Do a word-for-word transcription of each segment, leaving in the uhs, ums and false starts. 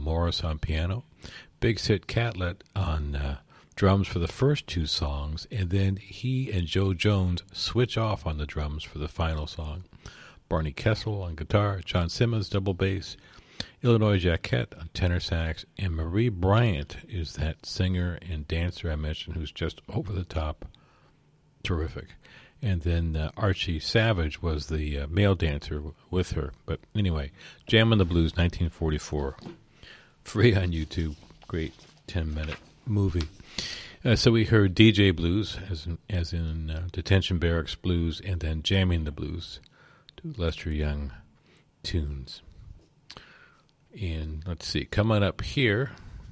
Morris on piano, Big Sid Catlett on uh, drums for the first two songs, and then he and Joe Jones switch off on the drums for the final song. Barney Kessel on guitar, John Simmons double bass, Illinois Jacquet on tenor sax, and Marie Bryant is that singer and dancer I mentioned who's just over the top terrific. And then uh, Archie Savage was the uh, male dancer w- with her. But anyway, Jammin' the Blues, nineteen forty-four. Free on YouTube. Great ten-minute movie. Uh, so we heard D J Blues, as in, as in uh, Detention Barracks Blues, and then Jamming the Blues, two Lester Young tunes. And let's see, coming up here,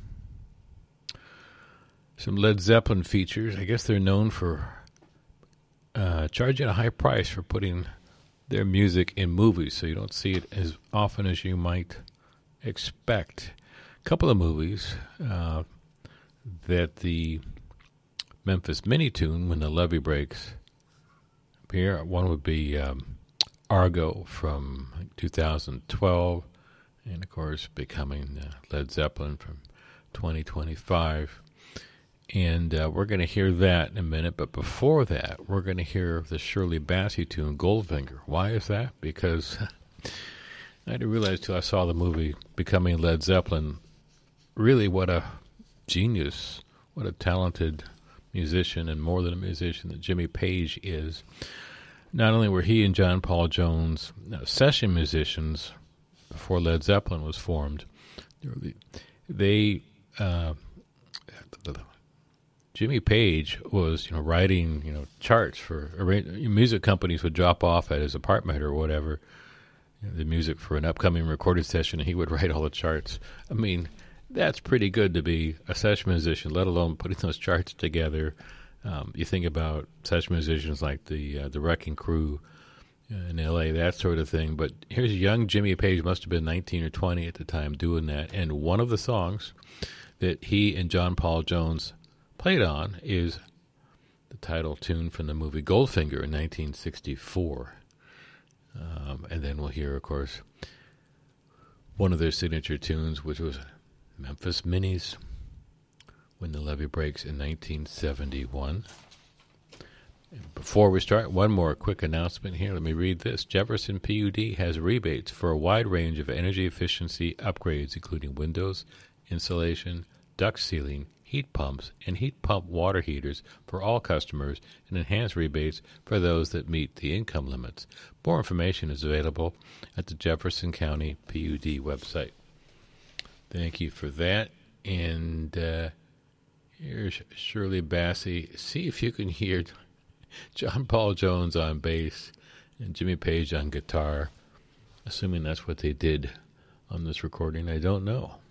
some Led Zeppelin features. I guess they're known for uh, charging a high price for putting their music in movies, so you don't see it as often as you might expect. A couple of movies uh, that the Memphis Mini tune, When the Levee Breaks, appear. One would be um, Argo from two thousand twelve. And, of course, Becoming uh, Led Zeppelin from twenty twenty-five. And uh, we're going to hear that in a minute. But before that, we're going to hear the Shirley Bassey tune, Goldfinger. Why is that? Because I didn't realize till I saw the movie Becoming Led Zeppelin, really what a genius, what a talented musician, and more than a musician, that Jimmy Page is. Not only were he and John Paul Jones uh, session musicians before Led Zeppelin was formed, they uh, Jimmy Page was, you know, writing, you know, charts for music companies would drop off at his apartment or whatever, you know, the music for an upcoming recording session, and he would write all the charts. I mean, that's pretty good to be a session musician, let alone putting those charts together. Um, you think about session musicians like the uh, the Wrecking Crew in L A, that sort of thing. But here's young Jimmy Page, must have been nineteen or twenty at the time, doing that. And one of the songs that he and John Paul Jones played on is the title tune from the movie Goldfinger in nineteen sixty-four. Um, and then we'll hear, of course, one of their signature tunes, which was Memphis Minis, When the Levee Breaks in nineteen seventy-one. Before we start, one more quick announcement here. Let me read this. Jefferson P U D has rebates for a wide range of energy efficiency upgrades, including windows, insulation, duct sealing, heat pumps, and heat pump water heaters for all customers, and enhanced rebates for those that meet the income limits. More information is available at the Jefferson County P U D website. Thank you for that. And uh, here's Shirley Bassey. See if you can hear John Paul Jones on bass and Jimmy Page on guitar, assuming that's what they did on this recording. I don't know.